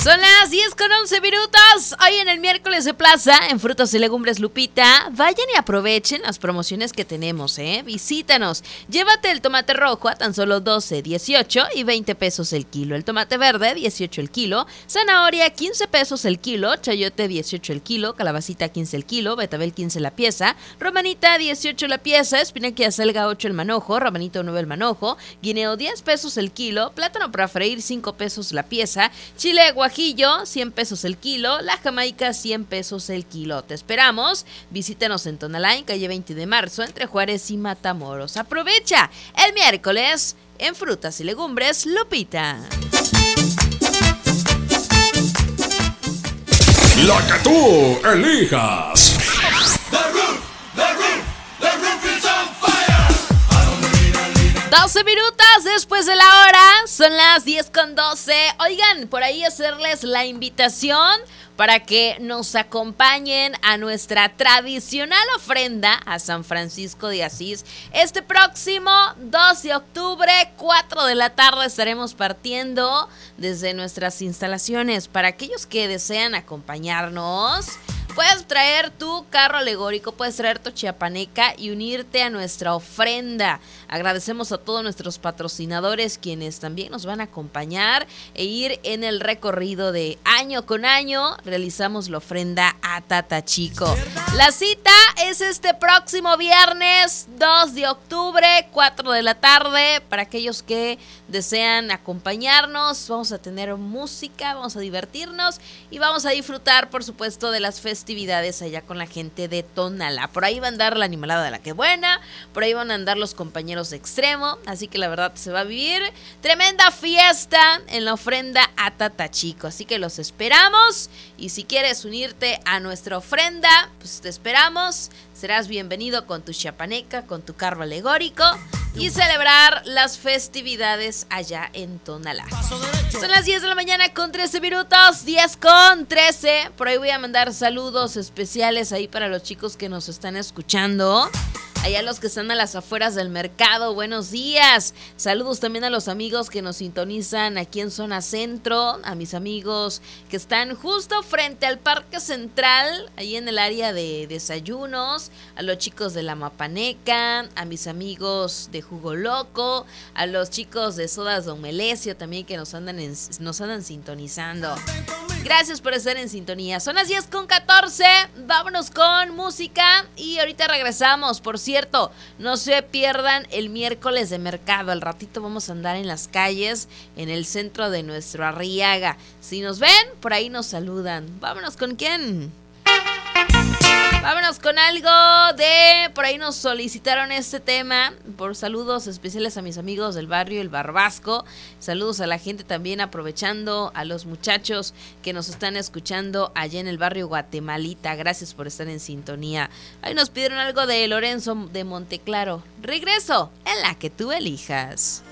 Son las 10:11 Hoy en el miércoles de plaza, en Frutas y Legumbres Lupita. Vayan y aprovechen las promociones que tenemos, Visítanos. Llévate el tomate rojo a tan solo 12, 18 y 20 pesos el kilo. El tomate verde, 18 el kilo. Zanahoria, 15 pesos el kilo. Chayote, 18 el kilo. Calabacita, 15 el kilo. Betabel, 15 la pieza. Romanita, 18 la pieza. Espinaca y acelga, 8 el manojo. Rabanito, 9 el manojo. Guineo, 10 pesos el kilo. Plátano para freír, 5 pesos la pieza. Chile guajillo, 100 pesos el kilo. La jamaica, 100 pesos el kilo. Te esperamos. Visítanos en Tonalá, en calle 20 de marzo, entre Juárez y Matamoros. Aprovecha el miércoles en Frutas y Legumbres Lupita. La que tú elijas. 12 minutos después de la hora, son las 10:12. Oigan, por ahí hacerles la invitación para que nos acompañen a nuestra tradicional ofrenda a San Francisco de Asís. Este próximo 2 de octubre, 4 de la tarde, estaremos partiendo desde nuestras instalaciones. Para aquellos que desean acompañarnos, puedes traer tu carro alegórico, puedes traer tu chiapaneca y unirte a nuestra ofrenda. Agradecemos a todos nuestros patrocinadores quienes también nos van a acompañar e ir en el recorrido de año con año. Realizamos la ofrenda a Tatachico. La cita es este próximo viernes 2 de octubre, 4 de la tarde. Para aquellos que desean acompañarnos, vamos a tener música, vamos a divertirnos y vamos a disfrutar, por supuesto, de las festividades allá con la gente de Tonalá. Por ahí va a andar la animalada de la que buena, por ahí van a andar los compañeros de Extremo, así que la verdad se va a vivir tremenda fiesta en la ofrenda a Tatachico. Así que los esperamos y si quieres unirte a nuestra ofrenda, pues te esperamos. Serás bienvenido con tu chiapaneca, con tu carro alegórico y celebrar las festividades allá en Tonalá. Son las 10 de la mañana con 13 minutos, 10:13. Por ahí voy a mandar saludos especiales ahí para los chicos que nos están escuchando. Allá los que están a las afueras del mercado, buenos días. Saludos también a los amigos que nos sintonizan aquí en Zona Centro, a mis amigos que están justo frente al Parque Central, ahí en el área de desayunos, a los chicos de la Mapaneca, a mis amigos de Jugo Loco, a los chicos de Sodas Don Melesio también que nos andan sintonizando. Gracias por estar en sintonía. Son las 10:14, vámonos con música y ahorita regresamos. Por cierto, no se pierdan el miércoles de mercado. Al ratito vamos a andar en las calles, en el centro de nuestro Arriaga. Si nos ven, por ahí nos saludan. Vámonos con quién. Vámonos con algo de... Por ahí nos solicitaron este tema. Por saludos especiales a mis amigos del barrio El Barbasco. Saludos a la gente también, aprovechando a los muchachos que nos están escuchando allá en el barrio Guatemalita. Gracias por estar en sintonía. Ahí nos pidieron algo de Lorenzo de Monteclaro. Regreso en la que tú elijas.